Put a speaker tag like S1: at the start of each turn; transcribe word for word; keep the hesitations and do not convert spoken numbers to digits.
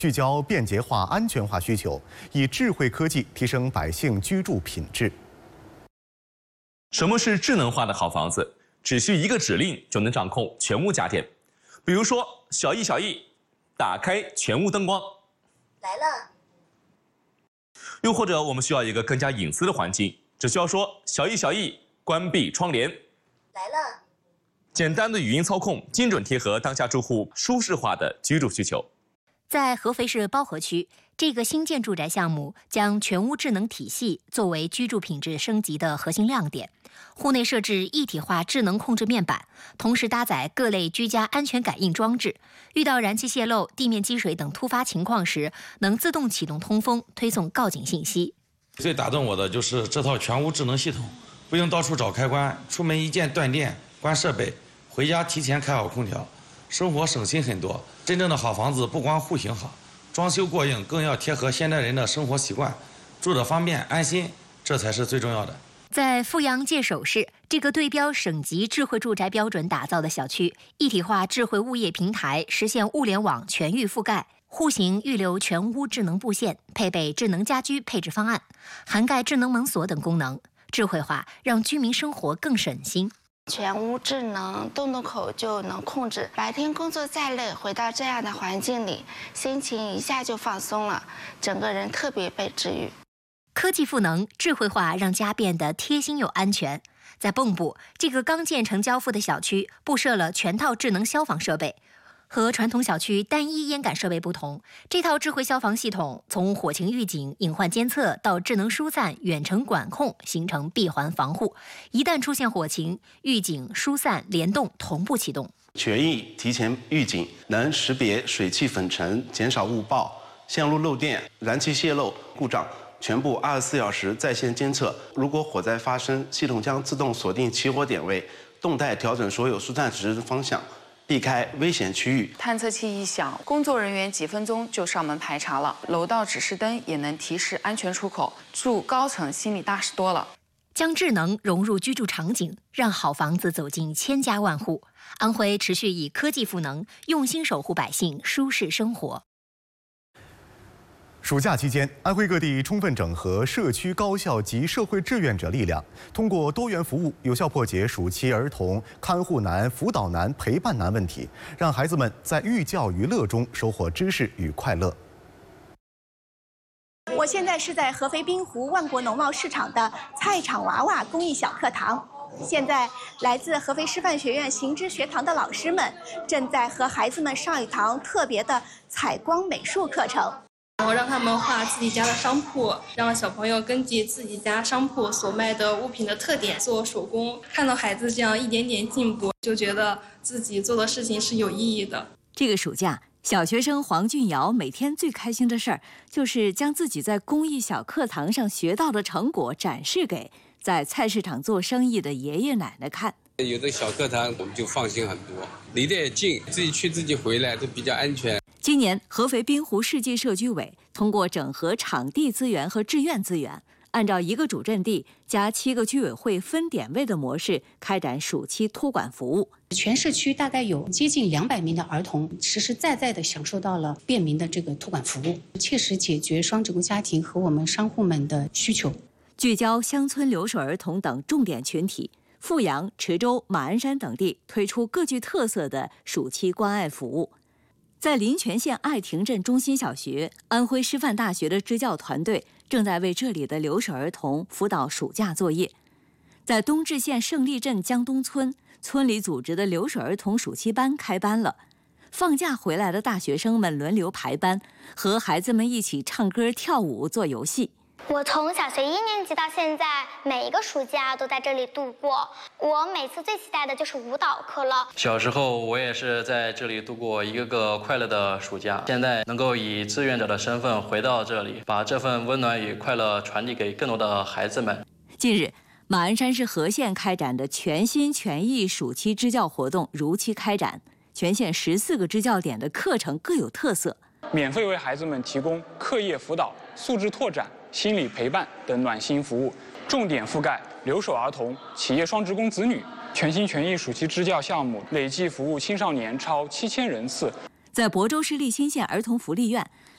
S1: 聚焦便捷化、安全化需求，以智慧科技提升百姓居住品质。
S2: 什么是智能化的好房子？只需一个指令就能掌控全屋家电。比如说，小易小易，打开全屋灯光。
S3: 来了。
S2: 又或者我们需要一个更加隐私的环境，只需要说小易小易，关闭窗帘。
S3: 来了。
S2: 简单的语音操控，精准贴合当下住户舒适化的居住需求。
S4: 在合肥市包河区，这个新建住宅项目将全屋智能体系作为居住品质升级的核心亮点。户内设置一体化智能控制面板，同时搭载各类居家安全感应装置，遇到燃气泄漏、地面积水等突发情况时，能自动启动通风，推送告警信息。
S5: 最打动我的就是这套全屋智能系统，不用到处找开关，出门一键断电、关设备，回家提前开好空调，生活省心很多。真正的好房子不光户型好，装修过硬，更要贴合现代人的生活习惯，住得方便安心，这才是最重要的。
S4: 在阜阳界首市，这个对标省级智慧住宅标准打造的小区，一体化智慧物业平台实现物联网全域覆盖，户型预留全屋智能布线，配备智能家居配置方案，涵盖智能门锁等功能，智慧化让居民生活更省心。
S6: 全屋智能，动动口就能控制。白天工作再累，回到这样的环境里，心情一下就放松了，整个人特别被治愈。
S4: 科技赋能，智慧化让家变得贴心又安全。在蚌埠，这个刚建成交付的小区布设了全套智能消防设备。和传统小区单一烟感设备不同，这套智慧消防系统从火情预警、隐患监测到智能疏散、远程管控，形成闭环防护。一旦出现火情，预警、疏散联动同步启动。
S7: 全域提前预警，能识别水汽粉尘，减少误报、线路漏电、燃气泄漏、故障，全部二十四小时在线监测。如果火灾发生，系统将自动锁定起火点位，动态调整所有疏散指示方向，避开危险区域。
S8: 探测器一响，工作人员几分钟就上门排查了。楼道指示灯也能提示安全出口，住高层心里踏实多了。
S4: 将智能融入居住场景，让好房子走进千家万户。安徽持续以科技赋能，用心守护百姓舒适生活。
S1: 暑假期间，安徽各地充分整合社区高校及社会志愿者力量，通过多元服务，有效破解暑期儿童看护难、辅导难、陪伴难问题，让孩子们在寓教于乐中收获知识与快乐。
S9: 我现在是在合肥滨湖万国农贸市场的菜场娃娃公益小课堂。现在，来自合肥师范学院行知学堂的老师们正在和孩子们上一堂特别的采光美术课程。
S10: 我让他们画自己家的商铺，让小朋友根据自己家商铺所卖的物品的特点做手工。看到孩子这样一点点进步，就觉得自己做的事情是有意义的。
S11: 这个暑假，小学生黄俊尧每天最开心的事儿，就是将自己在公益小课堂上学到的成果展示给在菜市场做生意的爷爷奶奶看。
S12: 有的小课堂我们就放心很多，离得也近，自己去自己回来都比较安全。
S11: 今年，合肥滨湖世纪社区委通过整合场地资源和志愿资源，按照一个主阵地加七个居委会分点位的模式，开展暑期托管服务。
S13: 全社区大概有接近两百名的儿童，实实在在地享受到了便民的这个托管服务，切实解决双职工家庭和我们商户们的需求。
S11: 聚焦乡村留守儿童等重点群体，阜阳、池州、马鞍山等地推出各具特色的暑期关爱服务。在临泉县爱亭镇中心小学，安徽师范大学的支教团队正在为这里的留守儿童辅导暑假作业。在东至县胜利镇江东村，村里组织的留守儿童暑期班开班了。放假回来的大学生们轮流排班，和孩子们一起唱歌、跳舞、做游戏。
S3: 我从小学一年级到现在，每一个暑假都在这里度过。我每次最期待的就是舞蹈课了。
S14: 小时候我也是在这里度过一个个快乐的暑假，现在能够以志愿者的身份回到这里，把这份温暖与快乐传递给更多的孩子们。
S11: 近日，马鞍山市和县开展的全心全意暑期支教活动如期开展，全县十四个支教点的课程各有特色，
S15: 免费为孩子们提供课业辅导、素质拓展、心理陪伴等暖心服务，重点覆盖留守儿童、企业双职工子女。全心全意暑期支教项目累计服务青少年超七千人次。
S11: 在亳州市立新县儿童福利院，